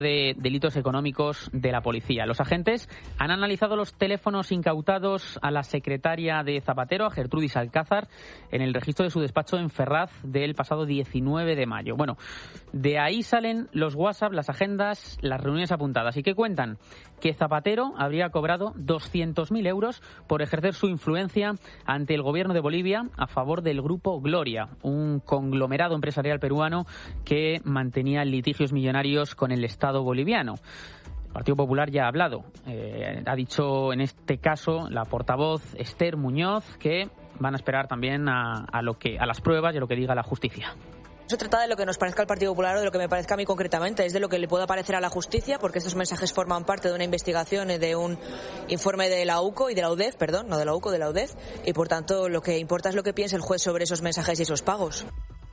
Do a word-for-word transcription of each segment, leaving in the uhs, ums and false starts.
de delitos económicos de la policía. Los agentes han analizado los teléfonos incautados a la secretaria de Zapatero, a Gertrudis Alcázar, en el registro de su despacho en Ferraz del pasado diecinueve de mayo. Bueno, de ahí salen los WhatsApp, las agendas, las reuniones apuntadas. ¿Y qué cuentan? Que Zapatero habría cobrado doscientos mil euros por ejercer su influencia ante el gobierno de Bolivia a favor del Grupo Gloria, un conglomerado empresarial peruano que mantenía litigios millonarios con el Estado boliviano. El Partido Popular ya ha hablado. Eh, ha dicho en este caso la portavoz Esther Muñoz que van a esperar también a, a, lo que, a las pruebas y a lo que diga la justicia. No se trata de lo que nos parezca al Partido Popular o de lo que me parezca a mí concretamente, es de lo que le pueda parecer a la justicia, porque estos mensajes forman parte de una investigación, de un informe de la U C O y de la U D E F, perdón, no de la U C O, de la U D E F, y por tanto lo que importa es lo que piense el juez sobre esos mensajes y esos pagos.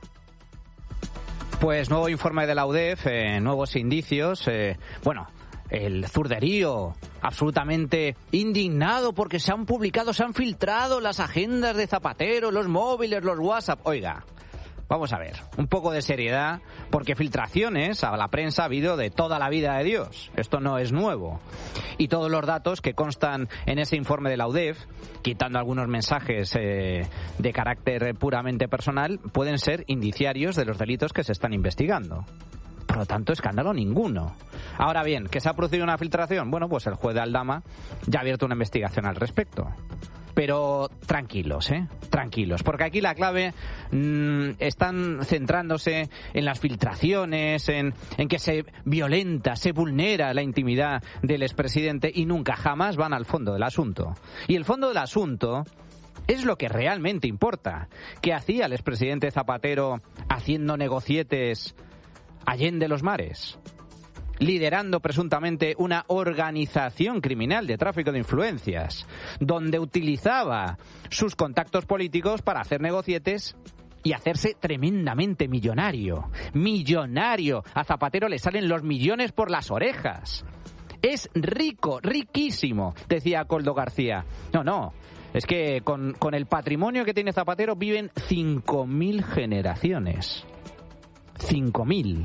Pues nuevo informe de la U D E F, eh, nuevos indicios, eh, bueno, el zurderío absolutamente indignado porque se han publicado, se han filtrado las agendas de Zapatero, los móviles, los WhatsApp. Oiga, vamos a ver, un poco de seriedad, porque filtraciones a la prensa ha habido de toda la vida de Dios. Esto no es nuevo. Y todos los datos que constan en ese informe de la U D E F, quitando algunos mensajes eh, de carácter puramente personal, pueden ser indiciarios de los delitos que se están investigando. Por lo tanto, escándalo ninguno. Ahora bien, ¿que se ha producido una filtración? Bueno, pues el juez de Aldama ya ha abierto una investigación al respecto. Pero tranquilos, ¿eh? Tranquilos, porque aquí la clave mmm, están centrándose en las filtraciones, en, en que se violenta, se vulnera la intimidad del expresidente y nunca jamás van al fondo del asunto. Y el fondo del asunto es lo que realmente importa. ¿Qué hacía el expresidente Zapatero haciendo negocietes allende los mares? Liderando presuntamente una organización criminal de tráfico de influencias, donde utilizaba sus contactos políticos para hacer negocietes y hacerse tremendamente millonario. Millonario. A Zapatero le salen los millones por las orejas. Es rico, riquísimo, decía Coldo García. No, no. Es que con, con el patrimonio que tiene Zapatero viven cinco mil generaciones. cinco mil.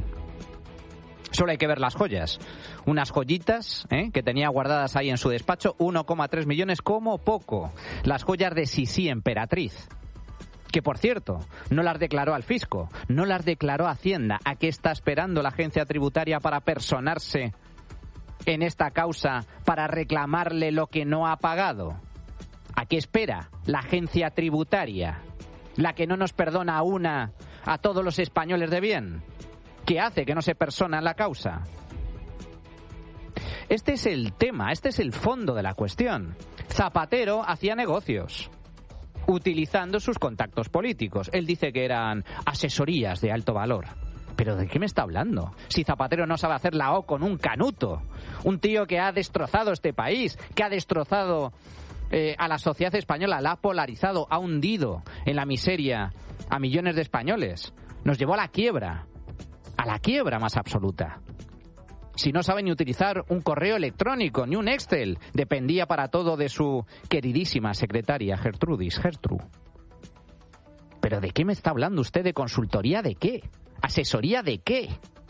Solo hay que ver las joyas. Unas joyitas ¿eh? que tenía guardadas ahí en su despacho, uno coma tres millones como poco. Las joyas de Sisi Emperatriz. Que, por cierto, no las declaró al fisco, no las declaró a Hacienda. ¿A qué está esperando la agencia tributaria para personarse en esta causa, para reclamarle lo que no ha pagado? ¿A qué espera la agencia tributaria? La que no nos perdona a una a todos los españoles de bien. ¿Qué hace que no se persona en la causa? Este es el tema, este es el fondo de la cuestión. Zapatero hacía negocios utilizando sus contactos políticos. Él dice que eran asesorías de alto valor. ¿Pero de qué me está hablando? Si Zapatero no sabe hacer la O con un canuto. Un tío que ha destrozado este país, que ha destrozado eh, a la sociedad española, la ha polarizado, ha hundido en la miseria a millones de españoles. Nos llevó a la quiebra. A la quiebra más absoluta. Si no sabe ni utilizar un correo electrónico, ni un Excel, dependía para todo de su queridísima secretaria Gertrudis, Gertru. ¿Pero de qué me está hablando usted? ¿De consultoría de qué? ¿Asesoría de qué?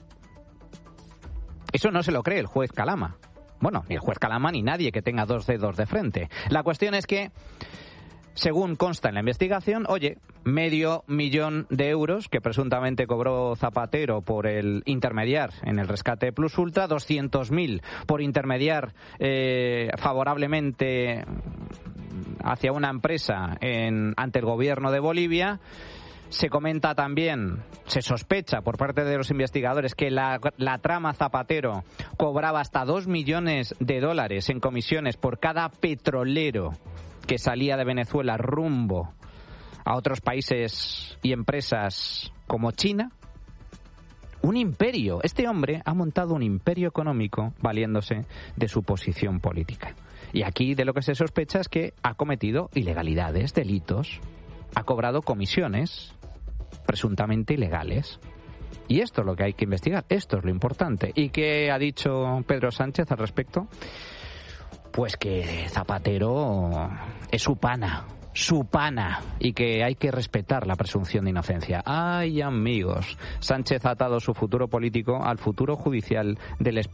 Eso no se lo cree el juez Calama. Bueno, ni el juez Calama ni nadie que tenga dos dedos de frente. La cuestión es que, según consta en la investigación, oye, medio millón de euros que presuntamente cobró Zapatero por el intermediar en el rescate Plus Ultra, doscientos mil por intermediar eh, favorablemente hacia una empresa en, ante el gobierno de Bolivia. Se comenta también, se sospecha por parte de los investigadores que la, la trama Zapatero cobraba hasta dos millones de dólares en comisiones por cada petrolero que salía de Venezuela rumbo a otros países y empresas como China. Un imperio. Este hombre ha montado un imperio económico valiéndose de su posición política. Y aquí de lo que se sospecha es que ha cometido ilegalidades, delitos, ha cobrado comisiones presuntamente ilegales. Y esto es lo que hay que investigar, esto es lo importante. ¿Y qué ha dicho Pedro Sánchez al respecto? Pues que Zapatero es su pana, su pana y que hay que respetar la presunción de inocencia. Ay, amigos, Sánchez ha atado su futuro político al futuro judicial del